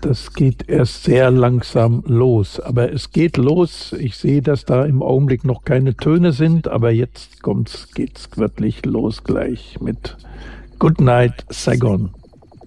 Das geht erst sehr langsam los, aber es geht los. Ich sehe, dass da im Augenblick noch keine Töne sind, aber jetzt geht's wirklich los gleich mit Good Night Saigon.